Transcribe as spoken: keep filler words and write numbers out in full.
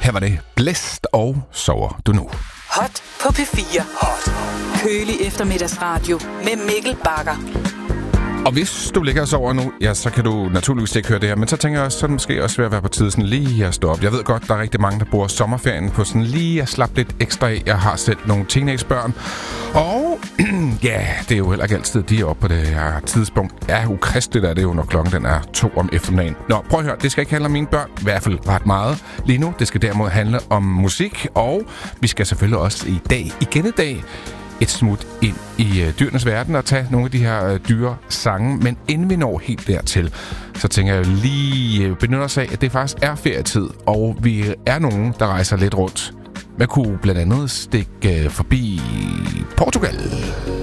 Her var det Blæst og Sover du nu. Hot på P fire. Hot. Kølig eftermiddagsradio med Mikkel Bagger. Og hvis du ligger og sover nu, ja, så kan du naturligvis ikke høre det her. Men så tænker jeg også, så er det måske også ved at være på tide sådan lige at stå op. Jeg ved godt, der er rigtig mange, der bruger sommerferien på sådan lige at slappe lidt ekstra af. Jeg har selv nogle teenagebørn. Og ja, det er jo heller ikke altid, de er oppe på det her tidspunkt. Ja, ukristeligt er det jo, når klokken den er to om eftermiddagen. Nå, prøv at høre, det skal ikke handle om mine børn. I hvert fald ret meget lige nu. Det skal derimod handle om musik. Og vi skal selvfølgelig også i dag, igen i dag, et smut ind i øh, dyrenes verden og tage nogle af de her øh, dyre sange. Men inden vi når helt dertil, så tænker jeg lige øh, benytte os af, at det faktisk er ferietid, og vi er nogen, der rejser lidt rundt. Man kunne blandt andet stikke øh, forbi Portugal.